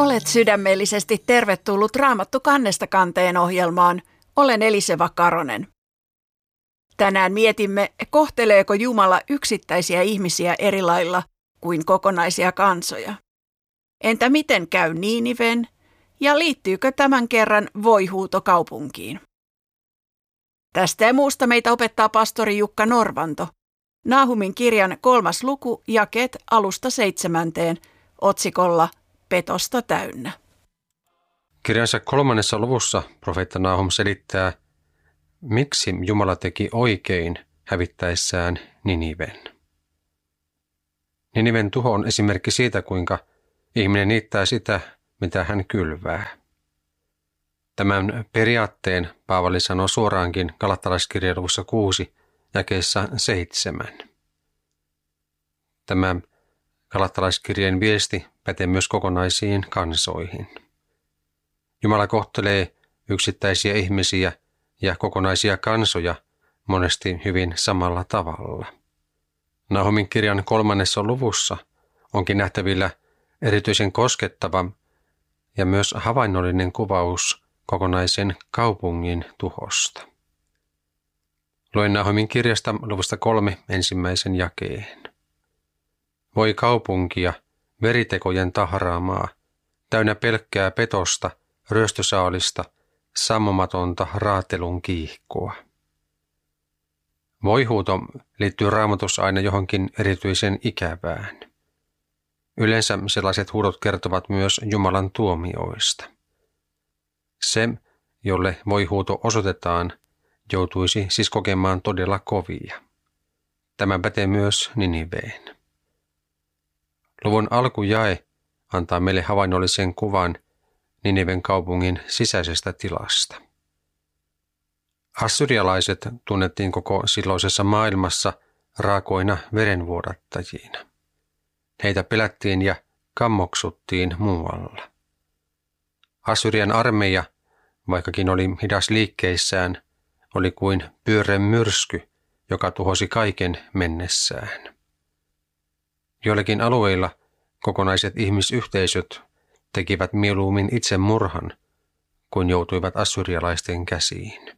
Olet sydämellisesti tervetullut Raamattu kannesta kanteen ohjelmaan. Olen Eliseva Karonen. Tänään mietimme, kohteleeko Jumala yksittäisiä ihmisiä eri lailla kuin kokonaisia kansoja. Entä miten käy Niiniven ja liittyykö tämän kerran voihuuto kaupunkiin? Tästä ja muusta meitä opettaa pastori Jukka Norvanto. Naahumin kirjan 3. luku, jakeet 1–7, otsikolla Petosta täynnä. Kirjansa 3. luvussa profeetta Naahum selittää, miksi Jumala teki oikein hävittäessään Niniven. Niniven tuho on esimerkki siitä, kuinka ihminen niittää sitä, mitä hän kylvää. Tämän periaatteen Paavali sanoo suoraankin Galattalaiskirjan luvussa 6, jakeessa 7. Tämä Galattalaiskirjeen viesti pätee myös kokonaisiin kansoihin. Jumala kohtelee yksittäisiä ihmisiä ja kokonaisia kansoja monesti hyvin samalla tavalla. Naahumin kirjan 3. luvussa onkin nähtävillä erityisen koskettava ja myös havainnollinen kuvaus kokonaisen kaupungin tuhosta. Luen Naahumin kirjasta luvusta 3 ensimmäisen jakeen. Voi kaupunkia, veritekojen tahraamaa, täynnä pelkkää petosta, ryöstösaalista, sammumatonta raatelun kiihkoa. Voihuuto liittyy Raamatussa aina johonkin erityisen ikävään. Yleensä sellaiset huudot kertovat myös Jumalan tuomioista. Se, jolle voihuuto osoitetaan, joutuisi siis kokemaan todella kovia. Tämä pätee myös Niniveen. Luvun alkujae antaa meille havainnollisen kuvan Niniven kaupungin sisäisestä tilasta. Assyrialaiset tunnettiin koko silloisessa maailmassa raakoina verenvuodattajina. Heitä pelättiin ja kammoksuttiin muualla. Assyrian armeija, vaikkakin oli hidas liikkeissään, oli kuin pyöreä myrsky, joka tuhosi kaiken mennessään. Joillakin alueilla kokonaiset ihmisyhteisöt tekivät mieluummin itsemurhan, kuin joutuivat assyrialaisten käsiin.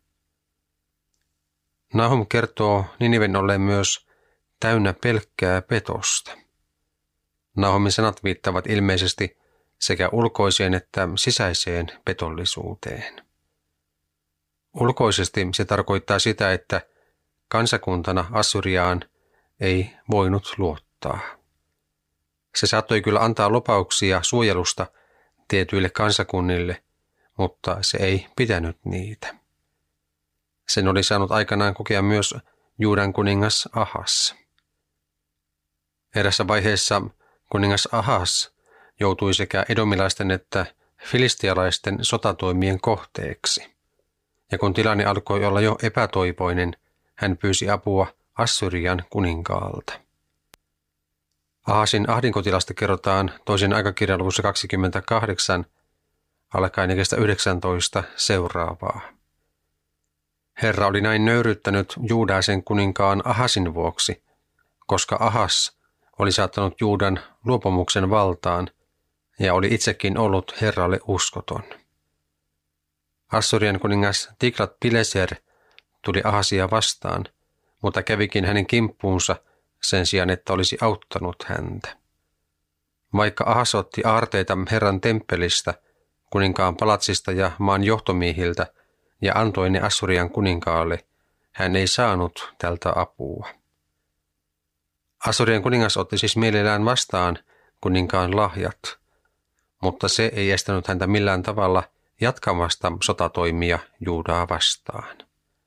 Nahum kertoo Niniven olleen myös täynnä pelkkää petosta. Nahumin sanat viittavat ilmeisesti sekä ulkoiseen että sisäiseen petollisuuteen. Ulkoisesti se tarkoittaa sitä, että kansakuntana Assyriaan ei voinut luottaa. Se saattoi kyllä antaa lupauksia suojelusta tietyille kansakunnille, mutta se ei pitänyt niitä. Sen oli saanut aikanaan kokea myös Juudan kuningas Ahas. Erässä vaiheessa kuningas Ahas joutui sekä edomilaisten että filistialaisten sotatoimien kohteeksi. Ja kun tilanne alkoi olla jo epätoivoinen, hän pyysi apua Assyrian kuninkaalta. Ahasin ahdinkotilasta kerrotaan toisen aikakirjan luvussa 28, alkaen jakeesta 19 seuraavaa. Herra oli näin nöyryttänyt Juudaisen kuninkaan Ahasin vuoksi, koska Ahas oli saattanut Juudan luopumuksen valtaan ja oli itsekin ollut Herralle uskoton. Assyrian kuningas Tiglat-Pileser tuli Ahasia vastaan, mutta kävikin hänen kimppuunsa sen sijaan, että olisi auttanut häntä. Vaikka Ahas otti aarteita Herran temppelistä, kuninkaan palatsista ja maan johtomiehiltä ja antoi ne Assyrian kuninkaalle, hän ei saanut tältä apua. Assyrian kuningas otti siis mielellään vastaan kuninkaan lahjat, mutta se ei estänyt häntä millään tavalla jatkamasta sotatoimia Juudaa vastaan.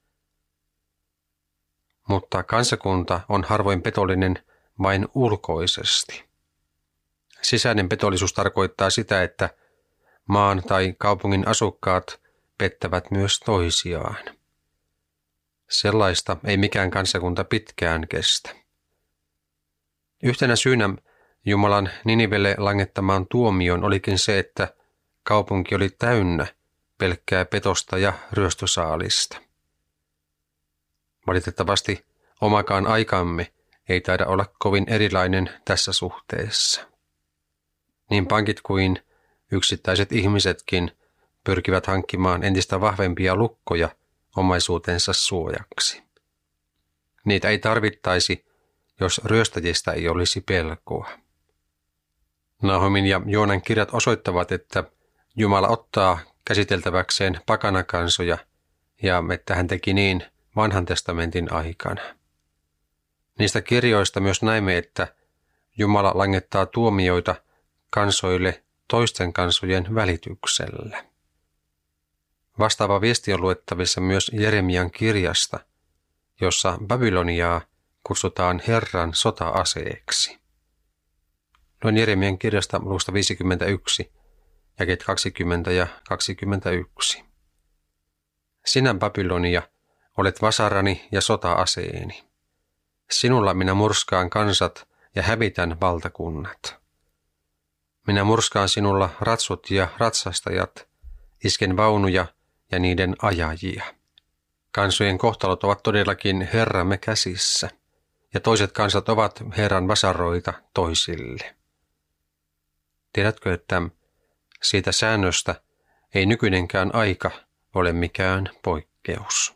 Mutta kansakunta on harvoin petollinen vain ulkoisesti. Sisäinen petollisuus tarkoittaa sitä, että maan tai kaupungin asukkaat pettävät myös toisiaan. Sellaista ei mikään kansakunta pitkään kestä. Yhtenä syynä Jumalan Ninivelle langettamaan tuomioon olikin se, että kaupunki oli täynnä pelkkää petosta ja ryöstösaalista. Valitettavasti omakaan aikamme ei taida olla kovin erilainen tässä suhteessa. Niin pankit kuin yksittäiset ihmisetkin pyrkivät hankkimaan entistä vahvempia lukkoja omaisuutensa suojaksi. Niitä ei tarvittaisi, jos ryöstäjistä ei olisi pelkoa. Nahumin ja Joonan kirjat osoittavat, että Jumala ottaa käsiteltäväkseen pakanakansoja ja että hän teki niin Vanhan testamentin aikana. Niistä kirjoista myös näemme, että Jumala langettaa tuomioita kansoille toisten kansojen välityksellä. Vastaava viesti on luettavissa myös Jeremian kirjasta, jossa Babyloniaa kutsutaan Herran sota-aseeksi. Luen Jeremian kirjasta luvusta 51, jakeet 20 ja 21. Sinä, Babylonia, olet vasarani ja sota-aseeni. Sinulla minä murskaan kansat ja hävitän valtakunnat. Minä murskaan sinulla ratsut ja ratsastajat, isken vaunuja ja niiden ajajia. Kansojen kohtalot ovat todellakin Herramme käsissä, ja toiset kansat ovat Herran vasaroita toisille. Tiedätkö, että siitä säännöstä ei nykyinenkään aika ole mikään poikkeus?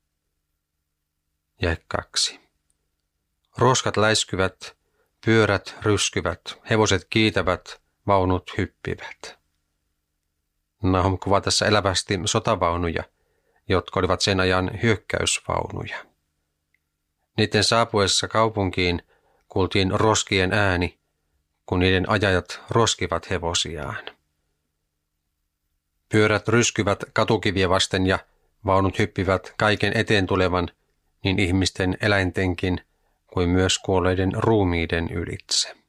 Jae 2. Ruoskat läiskyvät, pyörät ryskyvät, hevoset kiitävät, vaunut hyppivät. Nahum kuvaa tässä elävästi sotavaunuja, jotka olivat sen ajan hyökkäysvaunuja. Niiden saapuessa kaupunkiin kuultiin roskien ääni, kun niiden ajajat roskivat hevosiaan. Pyörät ryskyvät katukiviä vasten ja vaunut hyppivät kaiken eteen tulevan, niin ihmisten, eläintenkin kuin myös kuolleiden ruumiiden ylitse.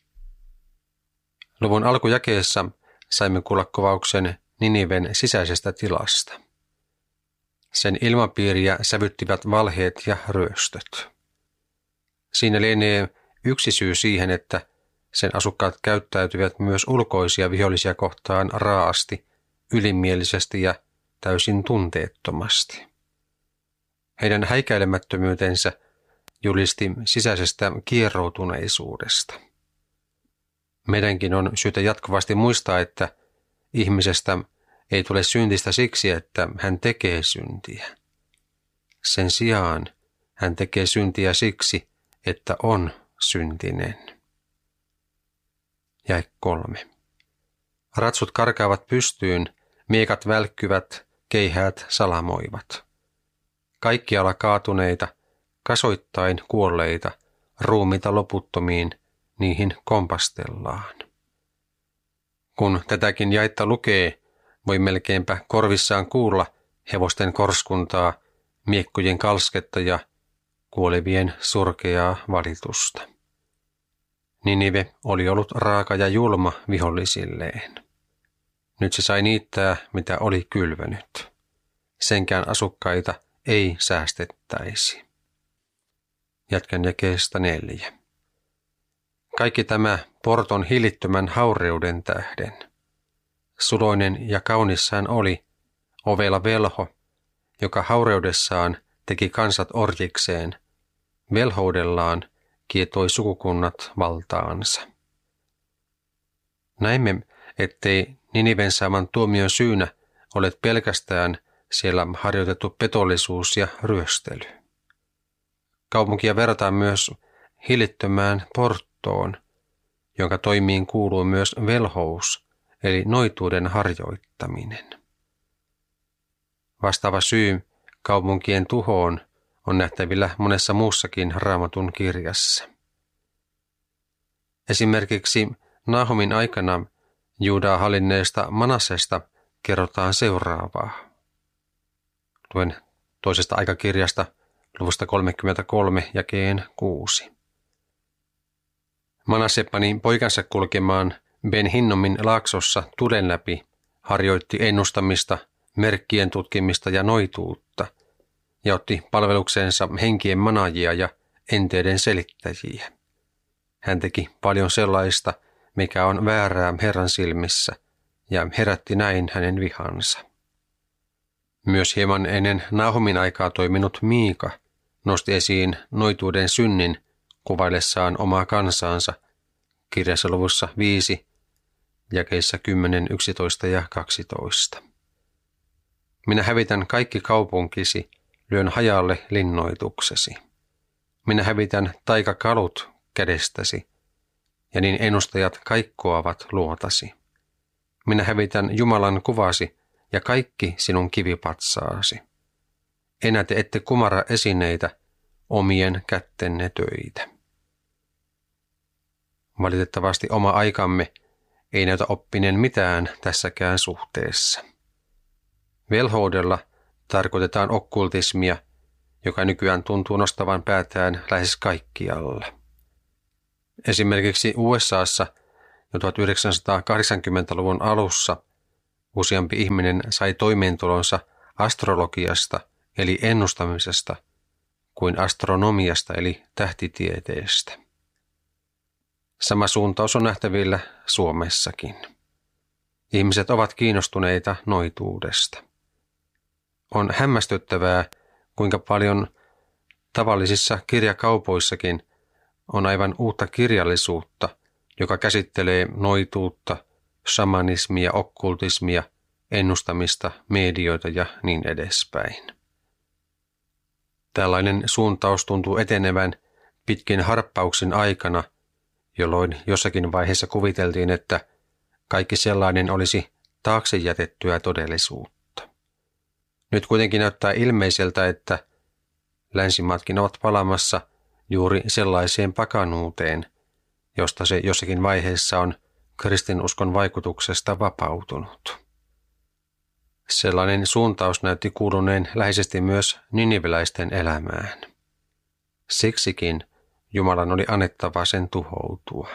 Luvun alkujakeessa saimme kuulla kuvauksen Niniven sisäisestä tilasta. Sen ilmapiiriä sävyttivät valheet ja ryöstöt. Siinä lienee yksi syy siihen, että sen asukkaat käyttäytyvät myös ulkoisia vihollisia kohtaan raasti, ylimielisesti ja täysin tunteettomasti. Heidän häikäilemättömyytensä julisti sisäisestä kieroutuneisuudesta. Meidänkin on syytä jatkuvasti muistaa, että ihmisestä ei tule syntistä siksi, että hän tekee syntiä. Sen sijaan hän tekee syntiä siksi, että on syntinen. Jae 3. Ratsut karkaavat pystyyn, miekat välkkyvät, keihäät salamoivat. Kaikkialla kaatuneita, kasoittain kuolleita, ruumiita loputtomiin, niihin kompastellaan. Kun tätäkin jaetta lukee, voi melkeinpä korvissaan kuulla hevosten korskuntaa, miekkojen kalsketta ja kuolevien surkeaa valitusta. Ninive oli ollut raaka ja julma vihollisilleen. Nyt se sai niittää, mitä oli kylvänyt. Senkään asukkaita ei säästettäisi. Jatkan jakeesta 4. Kaikki tämä Porton hillittömän haureuden tähden. Suloinen ja kaunis hän oli, ovela velho, joka haureudessaan teki kansat orjikseen, velhoudellaan kietoi sukukunnat valtaansa. Näimme, ettei Niniven saaman tuomion syynä olet pelkästään siellä harjoitettu petollisuus ja ryöstely. Kaupunkia verrataan myös hillittömään Porttoon, jonka toimiin kuuluu myös velhous, eli noituuden harjoittaminen. Vastaava syy kaupunkien tuhoon on nähtävillä monessa muussakin Raamatun kirjassa. Esimerkiksi Nahumin aikana Juudaa hallinneesta Manassesta kerrotaan seuraavaa. Luen toisesta aikakirjasta luvusta 33 jakeen 6. Manasse pani poikansa kulkemaan Ben-Hinnomin laaksossa tulen läpi, harjoitti ennustamista, merkkien tutkimista ja noituutta, ja otti palvelukseensa henkien manajia ja enteiden selittäjiä. Hän teki paljon sellaista, mikä on väärää Herran silmissä, ja herätti näin hänen vihansa. Myös hieman ennen Nahumin aikaa toiminut Miika nosti esiin noituuden synnin kuvaillessaan omaa kansaansa kirjassa luvussa 5, jakeissa 10, 11 ja 12. Minä hävitän kaikki kaupunkisi, lyön hajalle linnoituksesi. Minä hävitän taikakalut kädestäsi, ja niin ennustajat kaikkoavat luotasi. Minä hävitän Jumalan kuvasi ja kaikki sinun kivipatsaasi. Enää te ette kumara esineitä, omien kättenne töitä. Valitettavasti oma aikamme ei näytä oppineen mitään tässäkään suhteessa. Velhoudella tarkoitetaan okkultismia, joka nykyään tuntuu nostavan päätään lähes kaikkialla. Esimerkiksi USAssa jo 1980-luvun alussa useampi ihminen sai toimeentulonsa astrologiasta eli ennustamisesta kuin astronomiasta eli tähtitieteestä. Sama suuntaus on nähtävillä Suomessakin. Ihmiset ovat kiinnostuneita noituudesta. On hämmästyttävää, kuinka paljon tavallisissa kirjakaupoissakin on aivan uutta kirjallisuutta, joka käsittelee noituutta, shamanismia, okkultismia, ennustamista, medioita ja niin edespäin. Tällainen suuntaus tuntuu etenevän pitkin harppauksen aikana, jolloin jossakin vaiheessa kuviteltiin, että kaikki sellainen olisi taakse jätettyä todellisuutta. Nyt kuitenkin näyttää ilmeiseltä, että länsimaatkin ovat palaamassa juuri sellaiseen pakanuuteen, josta se jossakin vaiheessa on kristinuskon vaikutuksesta vapautunut. Sellainen suuntaus näytti kuuluneen läheisesti myös niniveläisten elämään. Siksikin Jumalan oli annettava sen tuhoutua.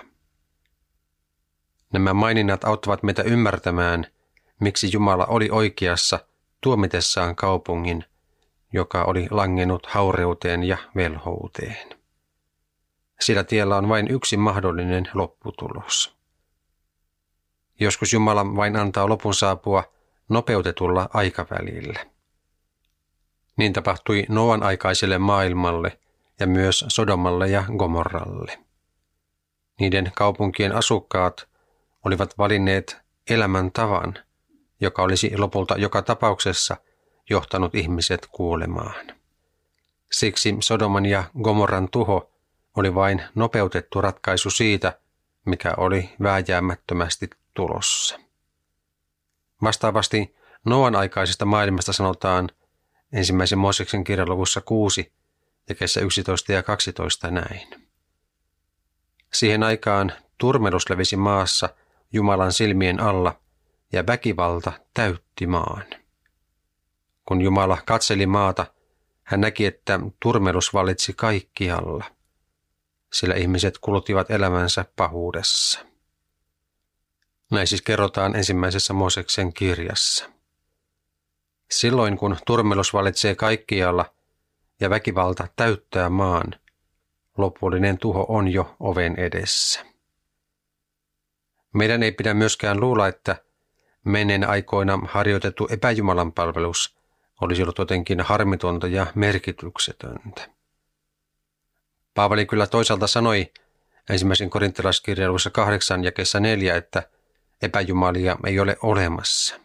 Nämä maininnat auttavat meitä ymmärtämään, miksi Jumala oli oikeassa tuomitessaan kaupungin, joka oli langennut haureuteen ja velhouteen. Sillä tiellä on vain yksi mahdollinen lopputulos. Joskus Jumala vain antaa lopun saapua nopeutetulla aikavälillä. Niin tapahtui Noan aikaiselle maailmalle ja myös Sodomalle ja Gomorralle. Niiden kaupunkien asukkaat olivat valinneet elämäntavan, joka olisi lopulta joka tapauksessa johtanut ihmiset kuolemaan. Siksi Sodoman ja Gomorran tuho oli vain nopeutettu ratkaisu siitä, mikä oli vääjäämättömästi tulossa. Vastaavasti Noan aikaisesta maailmasta sanotaan 1. Mooseksen kirjan luvussa 6, jakeissa 11 ja 12 näin. Siihen aikaan turmelus levisi maassa Jumalan silmien alla ja väkivalta täytti maan. Kun Jumala katseli maata, hän näki, että turmelus vallitsi kaikkialla, sillä ihmiset kuluttivat elämänsä pahuudessa. Näin siis kerrotaan 1. Mooseksen kirjassa. Silloin kun turmelus vallitsee kaikkialla ja väkivalta täyttää maan, lopullinen tuho on jo oven edessä. Meidän ei pidä myöskään luulla, että menneen aikoina harjoitettu epäjumalan palvelus olisi ollut jotenkin harmitonta ja merkityksetöntä. Paavali kyllä toisaalta sanoi 1. Korinttilaiskirjan luvussa 8 jakeessa 4, että epäjumalia ei ole olemassa.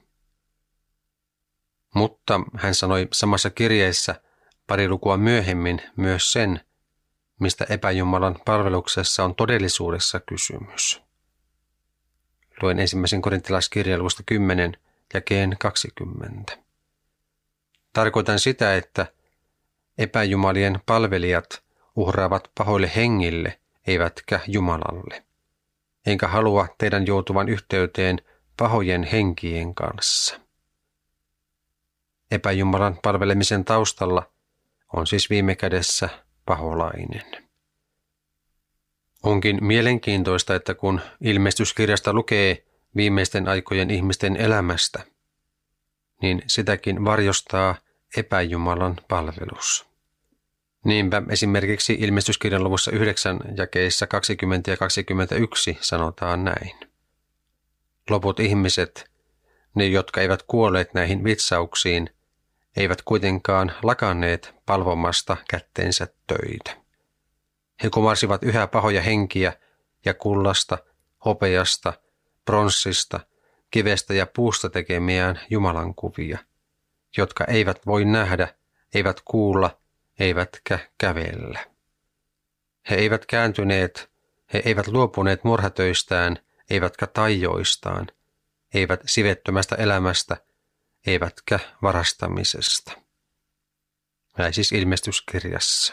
Mutta hän sanoi samassa kirjeessä pari lukua myöhemmin myös sen, mistä epäjumalan palveluksessa on todellisuudessa kysymys. Luen 1. Korinttilaiskirjan luvusta 10 jakeen 20. Tarkoitan sitä, että epäjumalien palvelijat uhraavat pahoille hengille, eivätkä Jumalalle. Enkä halua teidän joutuvan yhteyteen pahojen henkien kanssa. Epäjumalan palvelemisen taustalla on siis viime kädessä paholainen. Onkin mielenkiintoista, että kun ilmestyskirjasta lukee viimeisten aikojen ihmisten elämästä, niin sitäkin varjostaa epäjumalan palvelus. Niinpä esimerkiksi ilmestyskirjan luvussa 9 jakeissa 20 ja 21 sanotaan näin. Loput ihmiset, ne jotka eivät kuolleet näihin vitsauksiin, eivät kuitenkaan lakanneet palvomasta kättensä töitä. He kumarsivat yhä pahoja henkiä ja kullasta, hopeasta, pronssista, kivestä ja puusta tekemiään Jumalan kuvia, jotka eivät voi nähdä, eivät kuulla, eivätkä kävellä. He eivät kääntyneet, he eivät luopuneet murhatöistään, eivätkä taioistaan, eivät sivettömästä elämästä, eivätkä varastamisesta. Näin siis ilmestyskirjassa.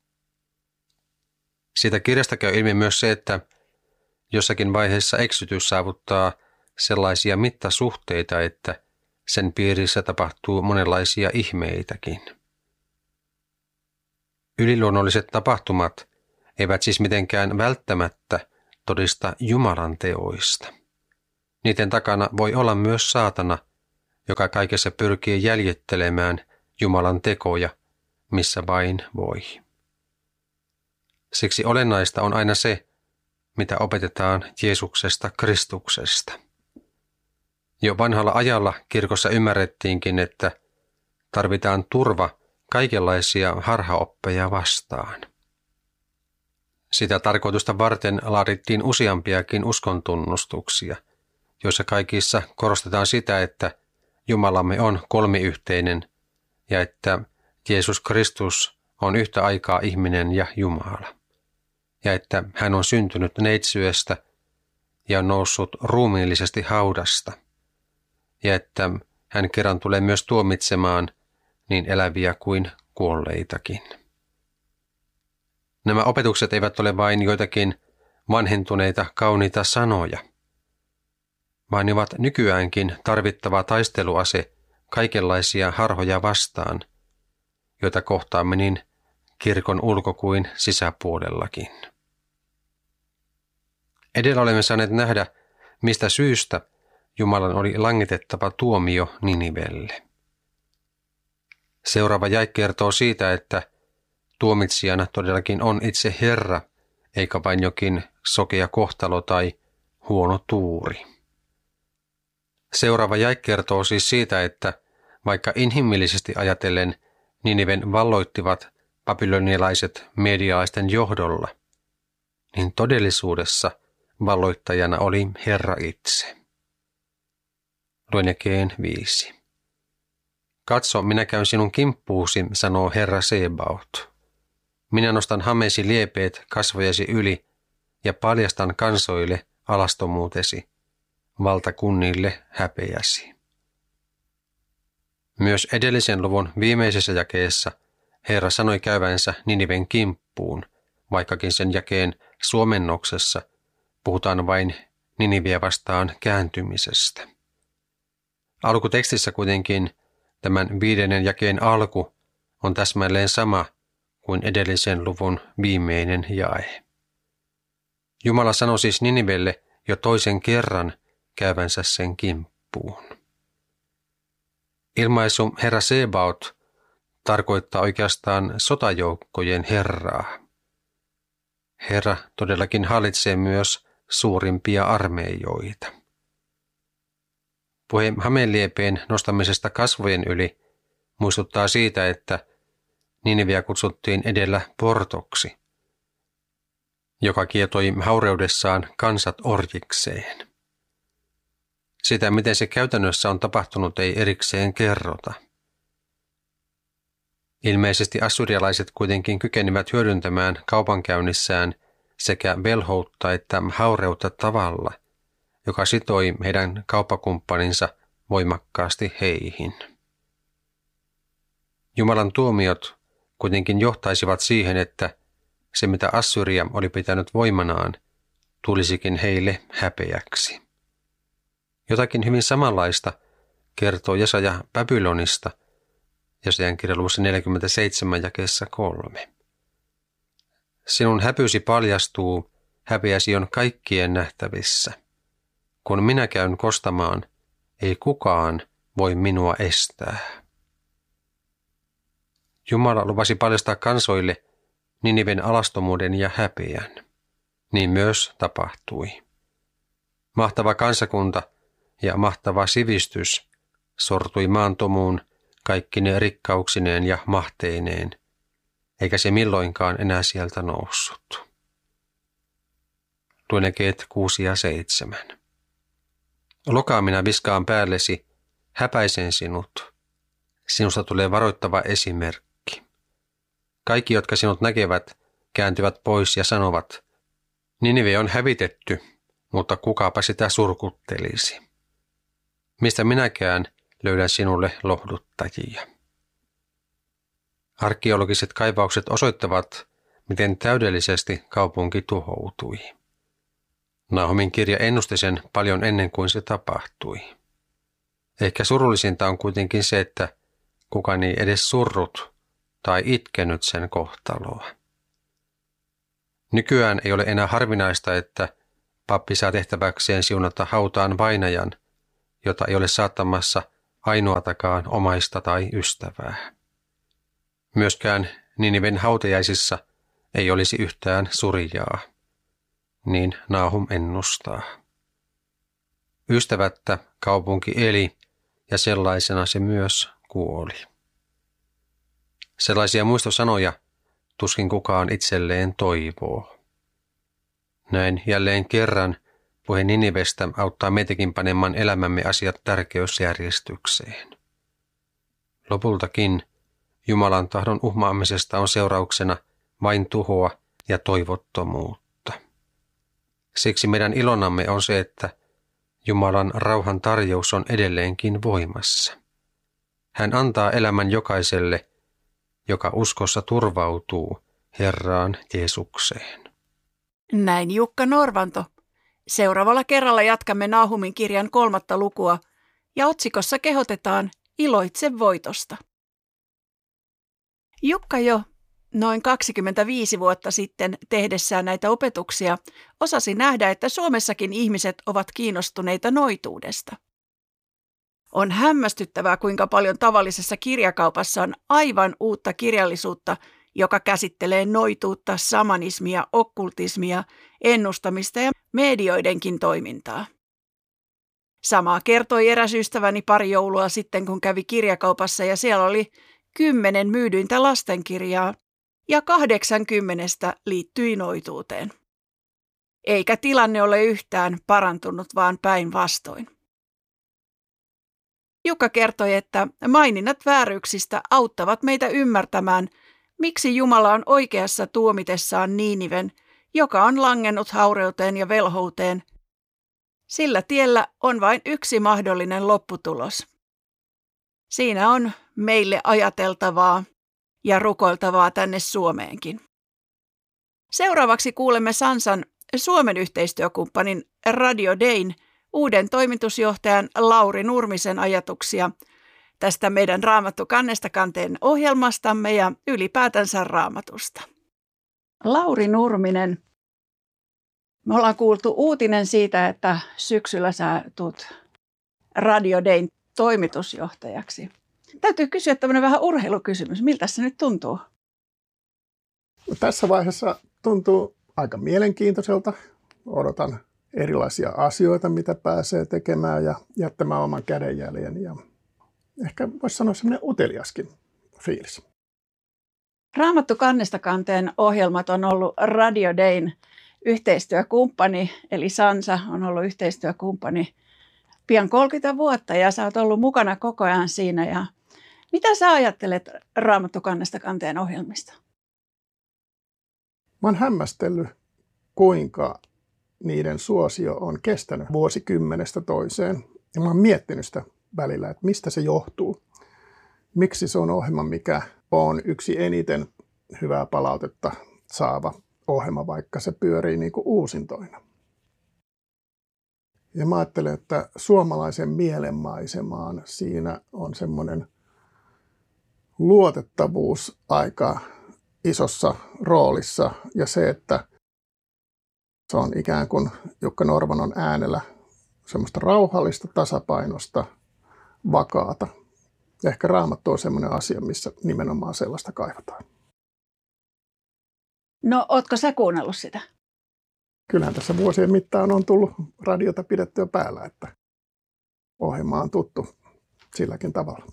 Siitä kirjasta käy ilmi myös se, että jossakin vaiheessa eksytys saavuttaa sellaisia mittasuhteita, että sen piirissä tapahtuu monenlaisia ihmeitäkin. Yliluonnolliset tapahtumat eivät siis mitenkään välttämättä todista Jumalan teoista. Niiden takana voi olla myös saatana, joka kaikessa pyrkii jäljittelemään Jumalan tekoja, missä vain voi. Siksi olennaista on aina se, mitä opetetaan Jeesuksesta Kristuksesta. Jo vanhalla ajalla kirkossa ymmärrettiinkin, että tarvitaan turva kaikenlaisia harhaoppeja vastaan. Sitä tarkoitusta varten laadittiin useampiakin uskontunnustuksia, joissa kaikissa korostetaan sitä, että Jumalamme on kolmiyhteinen ja että Jeesus Kristus on yhtä aikaa ihminen ja Jumala, ja että hän on syntynyt neitsyestä ja on noussut ruumiillisesti haudasta, ja että hän kerran tulee myös tuomitsemaan niin eläviä kuin kuolleitakin. Nämä opetukset eivät ole vain joitakin vanhentuneita kauniita sanoja, vaan ne ovat nykyäänkin tarvittava taisteluase kaikenlaisia harhoja vastaan, joita kohtaamme niin kirkon ulko- kuin sisäpuolellakin. Edellä olemme saaneet nähdä, mistä syystä Jumalan oli langitettava tuomio Ninivelle. Seuraava jae kertoo siitä, että tuomitsijana todellakin on itse Herra, eikä vain jokin sokea kohtalo tai huono tuuri. Seuraava jae kertoo siis siitä, että vaikka inhimillisesti ajatellen Niniven valloittivat babylonialaiset medialaisten johdolla, niin todellisuudessa valloittajana oli Herra itse. Luen jakeen 5. Katso, minä käyn sinun kimppuusi, sanoo Herra Sebaot. Minä nostan hameesi liepeet kasvojesi yli ja paljastan kansoille alastomuutesi, valtakunnille häpeäsi. Myös edellisen luvun viimeisessä jakeessa Herra sanoi käyvänsä Niniven kimppuun, vaikkakin sen jakeen suomennoksessa puhutaan vain Niniviä vastaan kääntymisestä. Alkutekstissä kuitenkin tämän 5. jakeen alku on täsmälleen sama kuin edellisen luvun viimeinen jae. Jumala sanoi siis Ninivelle jo toisen kerran käyvänsä sen kimppuun. Ilmaisu Herra Sebaot tarkoittaa oikeastaan sotajoukkojen Herraa. Herra todellakin hallitsee myös suurimpia armeijoita. Puhe hameliepeen nostamisesta kasvojen yli muistuttaa siitä, että Niniviä kutsuttiin edellä portoksi, joka kietoi haureudessaan kansat orjikseen. Sitä, miten se käytännössä on tapahtunut, ei erikseen kerrota. Ilmeisesti assyrialaiset kuitenkin kykenivät hyödyntämään kaupankäynnissään sekä velhoutta että haureutta tavalla, joka sitoi heidän kauppakumppaninsa voimakkaasti heihin. Jumalan tuomiot kuitenkin johtaisivat siihen, että se mitä Assyria oli pitänyt voimanaan, tulisikin heille häpeäksi. Jotakin hyvin samanlaista kertoo Jesaja Babylonista, Jesajan kirja luvussa 47 jakeessa 3. Sinun häpysi paljastuu, häpeäsi on kaikkien nähtävissä. Kun minä käyn kostamaan, ei kukaan voi minua estää. Jumala lupasi paljastaa kansoille Niniven alastomuuden ja häpeän. Niin myös tapahtui. Mahtava kansakunta ja mahtava sivistys sortui maantomuun kaikkine rikkauksineen ja mahteineen, eikä se milloinkaan enää sieltä noussut. Luen jakeet 6 ja 7. Lokaa minä viskaan päällesi, häpäisen sinut. Sinusta tulee varoittava esimerkki. Kaikki, jotka sinut näkevät, kääntyvät pois ja sanovat, Ninive on hävitetty, mutta kukapa sitä surkuttelisi. Mistä minäkään löydän sinulle lohduttajia. Arkeologiset kaivaukset osoittavat, miten täydellisesti kaupunki tuhoutui. Nahumin kirja ennusti sen paljon ennen kuin se tapahtui. Ehkä surullisinta on kuitenkin se, että kukaan ei edes surrut tai itkenyt sen kohtaloa. Nykyään ei ole enää harvinaista, että pappi saa tehtäväkseen siunata hautaan vainajan, jota ei ole saattamassa ainoatakaan omaista tai ystävää. Myöskään Niniven hautajaisissa ei olisi yhtään surijaa, niin Nahum ennustaa. Ystävättä kaupunki eli ja sellaisena se myös kuoli. Sellaisia muistosanoja tuskin kukaan itselleen toivoo. Näin jälleen kerran puhe Ninivestä auttaa meitäkin panemaan elämämme asiat tärkeysjärjestykseen. Lopultakin Jumalan tahdon uhmaamisesta on seurauksena vain tuhoa ja toivottomuutta. Siksi meidän ilonamme on se, että Jumalan rauhan tarjous on edelleenkin voimassa. Hän antaa elämän jokaiselle, joka uskossa turvautuu Herraan Jeesukseen. Näin Jukka Norvanto. Seuraavalla kerralla jatkamme Nahumin kirjan 3. lukua ja otsikossa kehotetaan Iloitse voitosta. Jukka jo noin 25 vuotta sitten tehdessään näitä opetuksia osasi nähdä, että Suomessakin ihmiset ovat kiinnostuneita noituudesta. On hämmästyttävää, kuinka paljon tavallisessa kirjakaupassa on aivan uutta kirjallisuutta, joka käsittelee noituutta, samanismia, okkultismia, ennustamista ja medioidenkin toimintaa. Samaa kertoi eräs ystäväni pari joulua sitten, kun kävi kirjakaupassa ja siellä oli 10 myydyintä lastenkirjaa ja 80 liittyi noituuteen. Eikä tilanne ole yhtään parantunut, vaan päinvastoin. Jukka kertoi, että maininnat vääryyksistä auttavat meitä ymmärtämään, miksi Jumala on oikeassa tuomitessaan Niiniven, joka on langennut haureuteen ja velhouteen. Sillä tiellä on vain yksi mahdollinen lopputulos. Siinä on meille ajateltavaa ja rukoiltavaa tänne Suomeenkin. Seuraavaksi kuulemme Sansan Suomen yhteistyökumppanin Radio Dayn uuden toimitusjohtajan Lauri Nurmisen ajatuksia tästä meidän Raamattu kannesta kanteen ohjelmastamme ja ylipäätänsä Raamatusta. Lauri Nurminen, me ollaan kuultu uutinen siitä, että syksyllä sä tulet Radio Dayn toimitusjohtajaksi. Täytyy kysyä tämmöinen vähän urheilukysymys. Miltä se nyt tuntuu? Tässä vaiheessa tuntuu aika mielenkiintoiselta. Odotan erilaisia asioita, mitä pääsee tekemään ja jättämään oman kädenjäljen. Ja ehkä voisi sanoa semmoinen uteliaskin fiilis. Raamattu kannesta kanteen ohjelmat on ollut Radio Dayn yhteistyökumppani, eli Sansa on ollut yhteistyökumppani pian 30 vuotta ja sä oot ollut mukana koko ajan siinä. Ja mitä sä ajattelet Raamattu kannesta kanteen ohjelmista? Mä oon hämmästellyt, kuinka niiden suosio on kestänyt vuosikymmenestä toiseen. Ja mä oon miettinyt sitä välillä, että mistä se johtuu. Miksi se on ohjelma, mikä on yksi eniten hyvää palautetta saava ohjelma, vaikka se pyörii niin kuin uusintoina. Ja mä ajattelen, että suomalaisen mielenmaisemaan siinä on semmoinen luotettavuus aika isossa roolissa. Ja se, että se on ikään kuin Jukka Norvanon äänellä semmoista rauhallista, tasapainosta, vakaata. Ja ehkä Raamattu on semmoinen asia, missä nimenomaan sellaista kaivataan. No, ootko sä kuunnellut sitä? Kyllähän tässä vuosien mittaan on tullut radiota pidettyä päällä, että ohjelma on tuttu silläkin tavalla.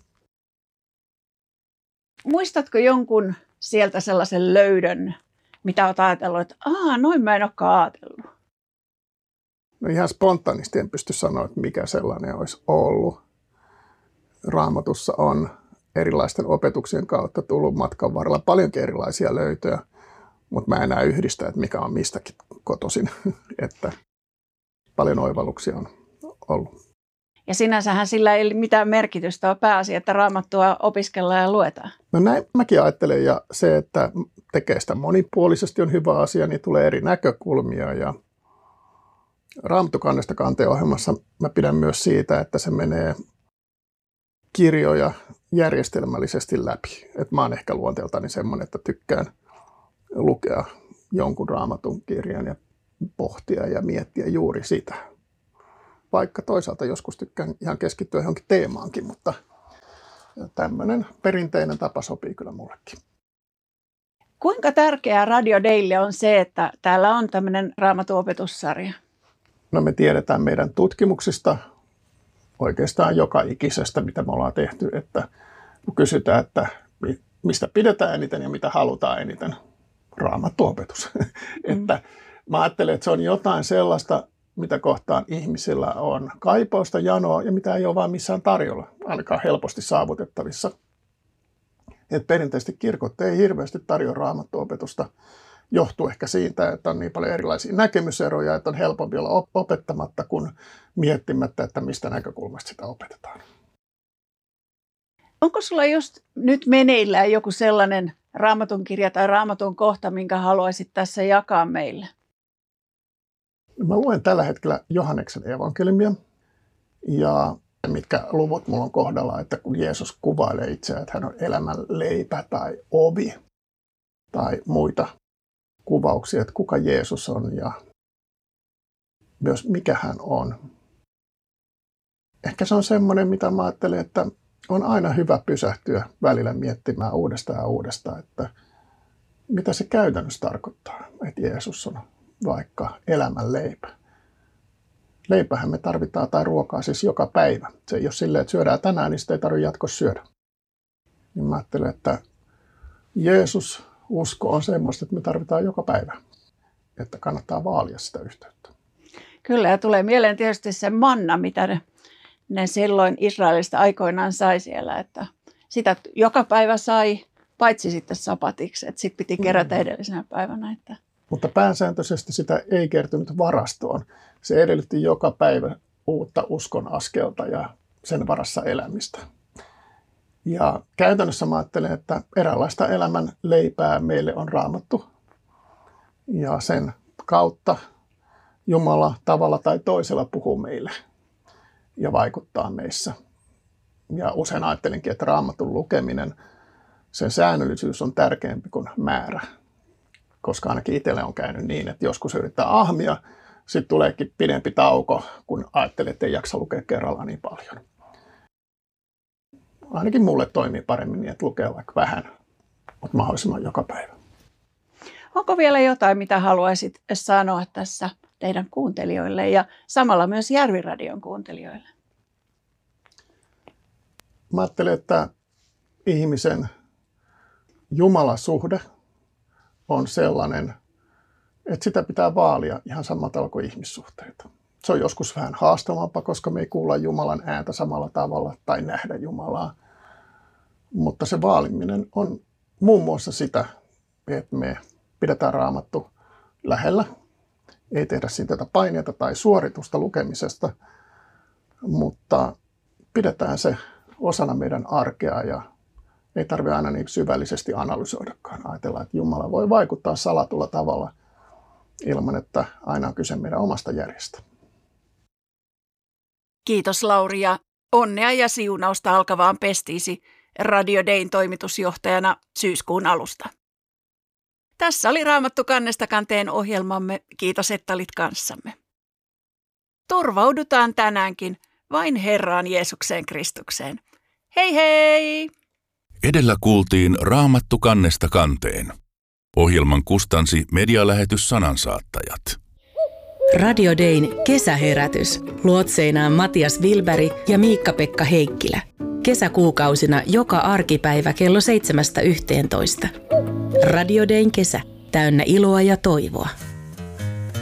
Muistatko jonkun sieltä sellaisen löydön, mitä olet ajatellut, että noin mä en olekaan ajatellut? No ihan spontaanisti en pysty sanoa, että mikä sellainen olisi ollut. Raamatussa on erilaisten opetuksien kautta tullut matkan varrella paljonkin erilaisia löytöjä, mutta mä en enää yhdistä, että mikä on mistäkin kotoisin. Että paljon oivalluksia on ollut. Ja sinänsähän sillä ei ole mitään merkitystä, on pääasia, että Raamattua opiskellaan ja luetaan. No näin mäkin ajattelen, ja se, että tekee sitä monipuolisesti on hyvä asia, niin tulee eri näkökulmia. Ja Raamattu kannesta kanteen ohjelmassa mä pidän myös siitä, että se menee kirjoja järjestelmällisesti läpi. Et mä oon ehkä luonteeltani semmoinen, että tykkään lukea jonkun Raamatun kirjan ja pohtia ja miettiä juuri sitä. Vaikka toisaalta joskus tykkään ihan keskittyä johonkin teemaankin, mutta tämmöinen perinteinen tapa sopii kyllä mullekin. Kuinka tärkeää Radio Daylle on se, että täällä on tämmöinen Raamatun opetussarja? No me tiedetään meidän tutkimuksista oikeastaan joka ikisestä, mitä me ollaan tehty, että kun kysytään, että mistä pidetään eniten ja mitä halutaan eniten, Raamattu-opetus. Että mä ajattelen, että se on jotain sellaista, mitä kohtaan ihmisillä on kaipausta, janoa ja mitä ei ole vaan missään tarjolla, ainakaan helposti saavutettavissa. Et perinteisesti kirkot ei hirveästi tarjoa Raamattu-opetusta. Johtuu ehkä siitä, että on niin paljon erilaisia näkemyseroja, että on helpompi olla opettamatta kuin miettimättä, että mistä näkökulmasta sitä opetetaan. Onko sulla just nyt meneillään joku sellainen Raamatun kirja tai Raamatun kohta, minkä haluaisit tässä jakaa meille? Mä luen tällä hetkellä Johanneksen evankeliumia, ja mitkä luvut mulla on kohdalla, että kun Jeesus kuvailee itseään, että hän on elämän leipä tai ovi tai muita kuvauksia, että kuka Jeesus on ja myös mikä hän on. Ehkä se on semmoinen, mitä mä ajattelen, että on aina hyvä pysähtyä välillä miettimään uudestaan ja uudestaan, että mitä se käytännössä tarkoittaa, että Jeesus on vaikka elämän leipä. Leipähän me tarvitaan tai ruokaa siis joka päivä. Se ei ole silleen, että syödään tänään, niin sitä ei tarvitse jatkossa syödä. Niin mä ajattelen, että Jeesus usko on semmoista, että me tarvitaan joka päivä. Että kannattaa vaalia sitä yhteyttä. Kyllä, ja tulee mieleen tietysti se manna, mitä ne silloin Israelista aikoinaan sai siellä. Että sitä joka päivä sai, paitsi sitten sapatiksi. Että sitten piti kerätä edellisenä päivänä. Että mutta pääsääntöisesti sitä ei kertynyt varastoon. Se edellytti joka päivä uutta uskon askelta ja sen varassa elämistä. Ja käytännössä mä ajattelen, että eräänlaista elämän leipää meille on Raamattu. Ja sen kautta Jumala tavalla tai toisella puhuu meille ja vaikuttaa meissä. Ja usein ajattelinkin, että Raamatun lukeminen, sen säännöllisyys on tärkeämpi kuin määrä. Koska ainakin itselle on käynyt niin, että joskus yrittää ahmia, sitten tuleekin pidempi tauko, kun ajattelee, että ei jaksa lukea kerrallaan niin paljon. Ainakin mulle toimii paremmin niin, että lukee vaikka vähän, mutta mahdollisimman joka päivä. Onko vielä jotain, mitä haluaisit sanoa tässä teidän kuuntelijoille ja samalla myös Järviradion kuuntelijoille? Mä ajattelen, että ihmisen Jumalasuhde on sellainen, että sitä pitää vaalia ihan samalla tavalla kuin ihmissuhteita. Se on joskus vähän haastavampaa, koska me ei kuulla Jumalan ääntä samalla tavalla tai nähdä Jumalaa. Mutta se vaaliminen on muun muassa sitä, että me pidetään Raamattu lähellä. Ei tehdä siitä paineita tai suoritusta lukemisesta, mutta pidetään se osana meidän arkea ja ei tarvitse aina niin syvällisesti analysoidakaan. Ajatellaan, että Jumala voi vaikuttaa salatulla tavalla ilman, että aina on kyse meidän omasta järjestä. Kiitos Lauri ja onnea ja siunausta alkavaan pestiisi Radio Dayn toimitusjohtajana syyskuun alusta. Tässä oli Raamattu kannesta kanteen ohjelmamme. Kiitos, että olit kanssamme. Turvaudutaan tänäänkin vain Herraan Jeesukseen Kristukseen. Hei hei! Edellä kuultiin Raamattu kannesta kanteen. Ohjelman kustansi medialähetys Sanansaattajat. Radio Dayn kesäherätys. Luotseinaan Matias Wilberg ja Miikka-Pekka Heikkilä. Kesäkuukausina joka arkipäivä kello 7–11. Radio Dayn kesä. Täynnä iloa ja toivoa.